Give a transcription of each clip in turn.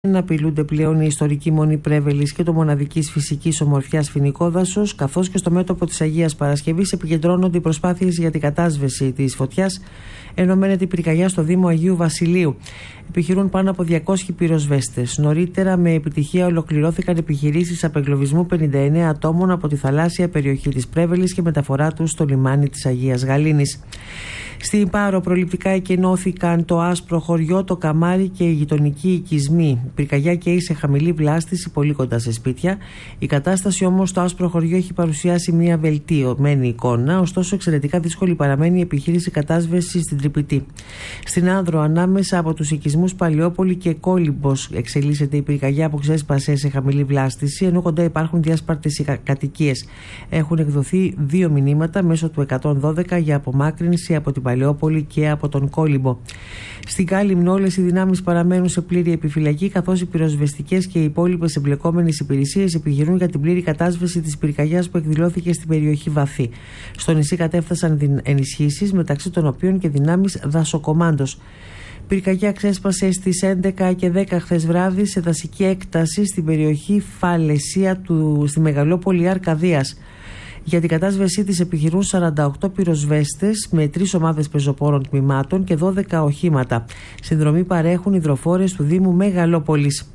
Να απειλούνται πλέον η ιστορική Μονή Πρέβελης και το μοναδικής φυσικής ομορφιάς Φοινικό Δάσος, καθώς και στο μέτωπο της Αγίας Παρασκευής επικεντρώνονται οι προσπάθειες για την κατάσβεση της φωτιάς, ενωμένεται η πυρκαγιά στο Δήμο Αγίου Βασιλείου. Επιχειρούν πάνω από 200 πυροσβέστες. Νωρίτερα, με επιτυχία, ολοκληρώθηκαν επιχειρήσεις απεγκλωβισμού 59 ατόμων από τη θαλάσσια περιοχή της Πρέβελης και μεταφορά τους στο λιμάνι της Αγίας Γαλήνης. Στην Πάρο, προληπτικά εκενώθηκαν το άσπρο χωριό, το Καμάρι και οι γειτονικοί οικισμοί. Η πυρκαγιά καίει σε χαμηλή βλάστηση, πολύ κοντά σε σπίτια. Η κατάσταση όμως στο άσπρο χωριό έχει παρουσιάσει μια βελτιωμένη εικόνα, ωστόσο εξαιρετικά δύσκολη παραμένει η επιχείρηση κατάσβεσης στην Τρυπητή. Στην Άνδρο, ανάμεσα από τους οικισμούς Παλαιόπολη και Κόλυμπος, εξελίσσεται η πυρκαγιά που ξέσπασε σε χαμηλή βλάστηση, ενώ κοντά υπάρχουν διάσπαρτες κατοικίες. Έχουν εκδοθεί 2 μηνύματα μέσω του 112 για απομάκρυνση από την Παλαιόπολη και από τον Κόλυμπο. Στην Κάλυμνο, όλες οι δυνάμεις παραμένουν σε πλήρη επιφυλακή, καθώς οι πυροσβεστικές και οι υπόλοιπες εμπλεκόμενες υπηρεσίες επιχειρούν για την πλήρη κατάσβεση της πυρκαγιάς που εκδηλώθηκε στην περιοχή Βαθύ. Στο νησί κατέφτασαν ενισχύσεις, μεταξύ των οποίων και δυνάμεις δασοκομάντος. Πυρκαγιά ξέσπασε στις 11 και 10 χθες βράδυ σε δασική έκταση στην περιοχή Φαλαισία στη μεγαλόπολη Αρκαδίας. Για την κατάσβεσή της επιχειρούν 48 πυροσβέστες με 3 ομάδες πεζοπόρων τμήματων και 12 οχήματα. Συνδρομή παρέχουν υδροφόρες του Δήμου Μεγαλόπολης.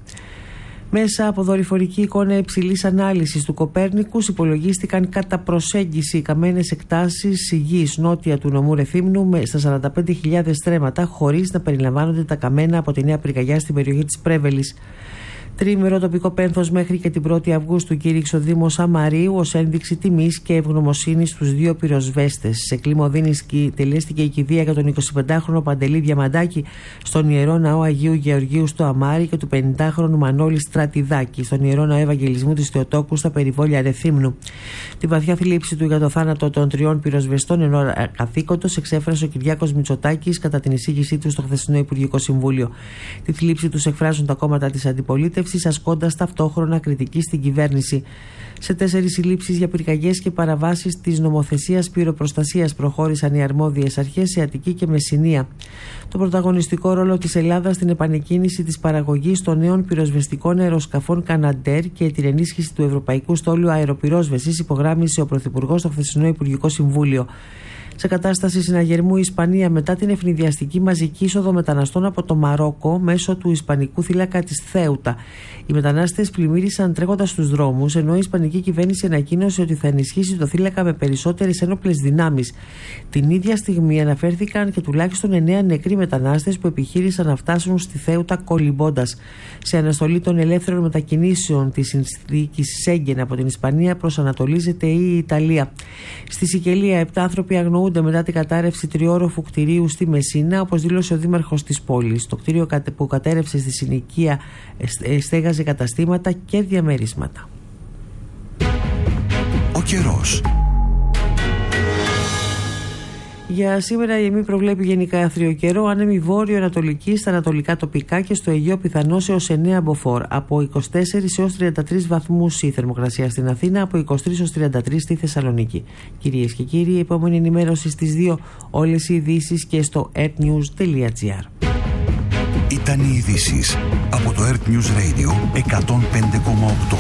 Μέσα από δορυφορική εικόνα υψηλής ανάλυσης του Κοπέρνικους υπολογίστηκαν κατά προσέγγιση οι καμένες εκτάσεις γης νότια του νομού Ρεθύμνου στα 45.000 στρέμματα, χωρίς να περιλαμβάνονται τα καμένα από τη νέα πυρκαγιά στην περιοχή της Πρέβελης. Τρίμερο τοπικό πένθος μέχρι και την 1η Αυγούστου κήρυξε ο Δήμος Σαμαρίου ως ένδειξη τιμής και ευγνωμοσύνης στους 2 πυροσβέστες. Σε κλίμα οδύνης τελέστηκε η κηδεία για τον 25χρονο Παντελή Διαμαντάκη στον Ιερό Ναό Αγίου Γεωργίου στο Αμάρι και του 50χρονου Μανώλη Στρατιδάκη στον Ιερό Ναό Ευαγγελισμού της Θεοτόκου στα περιβόλια Ρεθύμνου. Τη βαθιά θλίψη του για το θάνατο των 3 πυροσβεστών ενώ καθήκοντος εξέφρασε ο Κυριάκος Μητσοτάκης κατά την εισήγησή του στο χθεσινό Υπουργικό Συμβούλιο. Τη θλίψη τους εκφράζουν τα κόμματα της αντιπολίτευσης, ασκώντας ταυτόχρονα κριτική στην κυβέρνηση. Σε 4 συλλήψεις για πυρκαγιές και παραβάσεις της νομοθεσίας πυροπροστασίας προχώρησαν οι αρμόδιες αρχές σε Αττική και Μεσσηνία. Το πρωταγωνιστικό ρόλο της Ελλάδας στην επανεκκίνηση της παραγωγής των νέων πυροσβεστικών αεροσκαφών Καναντέρ και την ενίσχυση του Ευρωπαϊκού Στόλου Αεροπυρόσβεσης υπογράμμισε ο Πρωθυπουργός στο χθεσινό Υπουργικό Συμβούλιο. Σε κατάσταση συναγερμού η Ισπανία μετά την ευνηδιαστική μαζική είσοδο μεταναστών από το Μαρόκο μέσω του Ισπανικού θύλακα της Θέουτα. Οι μετανάστες πλημμύρισαν τρέχοντας στους δρόμους, ενώ η Ισπανική κυβέρνηση ανακοίνωσε ότι θα ενισχύσει το θύλακα με περισσότερες ένοπλες δυνάμεις. Την ίδια στιγμή αναφέρθηκαν και τουλάχιστον 9 νεκροί μετανάστες που επιχείρησαν να φτάσουν στη Θέουτα κολυμπώντας. Σε αναστολή των ελεύθερων μετακινήσεων της συνθήκης Σέγγεν από την Ισπανία προσανατολίζεται η Ιταλία. Στη Σικελία, 7 άνθρωποι αγνοούνται μετά την κατάρρευση τριόροφου κτηρίου στη Μεσίνα, όπως δήλωσε ο δήμαρχος της πόλης. Το κτίριο που κατέρευσε στη συνοικία στέγαζε καταστήματα και διαμερίσματα. Ο καιρός. Για σήμερα η ΕΜΗ προβλέπει γενικά άθριο καιρό, άνεμη βόρειο-ανατολική στα ανατολικά τοπικά και στο Αιγαίο πιθανός έως 9 μποφόρ. Από 24 έως 33 βαθμούς η θερμοκρασία στην Αθήνα, από 23 έως 33 στη Θεσσαλονίκη. Κυρίες και κύριοι, η επόμενη ενημέρωση στις 2, όλες οι ειδήσεις και στο earthnews.gr. Ήταν οι ειδήσεις από το Earth News Radio 105,8.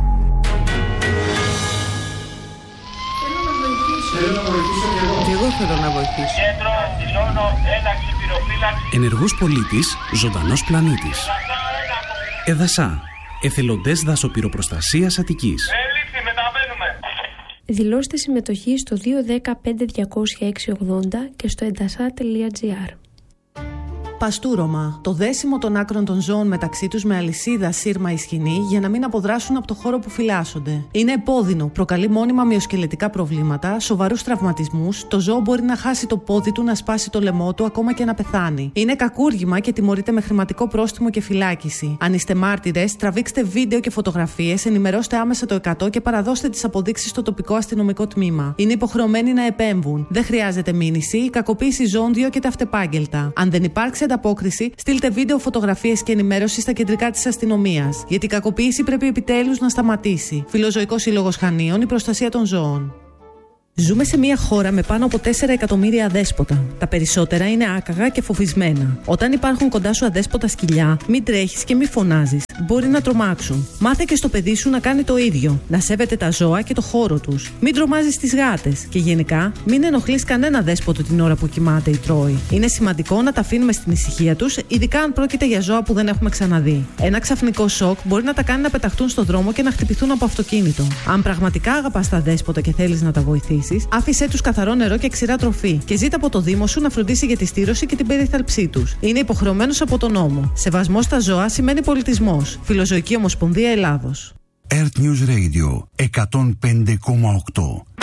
Και εγώ θέλω να βοηθήσω. Κέντρο, δηλώνω ένταξη πυροφύλαξη. Ενεργός πολίτης, ζωντανός πλανήτης. Εδασά. Εθελοντές δασοπυροπροστασίας Αττικής. Έληξη, μεταβαίνουμε. Δηλώστε συμμετοχή στο 215-206-80 και στο endasa.gr. Παστούρωμα. Το δέσιμο των άκρων των ζώων μεταξύ τους με αλυσίδα, σύρμα ή σκοινή για να μην αποδράσουν από το χώρο που φυλάσσονται. Είναι επώδυνο, προκαλεί μόνιμα μυοσκελετικά προβλήματα, σοβαρούς τραυματισμούς, το ζώο μπορεί να χάσει το πόδι του, να σπάσει το λαιμό του, ακόμα και να πεθάνει. Είναι κακούργημα και τιμωρείται με χρηματικό πρόστιμο και φυλάκιση. Αν είστε μάρτυρες, τραβήξτε βίντεο και φωτογραφίες, ενημερώστε άμεσα το 100 και παραδώστε τις αποδείξεις στο τοπικό αστυνομικό τμήμα. Είναι υποχρεωμένοι να επέμβουν. Δεν χρειάζεται μήνυση, η κακοποίηση ζώων διώκεται αυτεπάγγελτα. Αν δεν υπάρξει ανταπόκριση, στείλτε βίντεο, φωτογραφίες και ενημέρωση στα κεντρικά της αστυνομίας. Γιατί η κακοποίηση πρέπει επιτέλους να σταματήσει. Φιλοζωικός Σύλλογος Χανίων, η προστασία των ζώων. Ζούμε σε μια χώρα με πάνω από 4 εκατομμύρια αδέσποτα. Τα περισσότερα είναι άκαγα και φοβισμένα. Όταν υπάρχουν κοντά σου αδέσποτα σκυλιά, μην τρέχεις και μην φωνάζεις. Μπορεί να τρομάξουν. Μάθε και στο παιδί σου να κάνει το ίδιο. Να σέβεται τα ζώα και το χώρο τους. Μην τρομάζεις τις γάτες. Και γενικά, μην ενοχλείς κανένα δέσποτο την ώρα που κοιμάται ή τρώει. Είναι σημαντικό να τα αφήνουμε στην ησυχία τους, ειδικά αν πρόκειται για ζώα που δεν έχουμε ξαναδεί. Ένα ξαφνικό σοκ μπορεί να τα κάνει να πεταχτούν στον δρόμο και να χτυπηθούν από αυτοκίνητο. Αν πραγματικά αγαπάς τα δέσποτα και θέλεις να τα βοηθήσεις, άφησέ τους καθαρό νερό και ξηρά τροφή και ζήτα από το Δήμο σου να φροντίσει για τη στήρωση και την περίθαλψή τους. Είναι υποχρεωμένος από τον νόμο. Σεβασμός στα ζώα σημαίνει πολιτισμός. Φιλοζωική Ομοσπονδία Ελλάδος. Earth News Radio 105,8.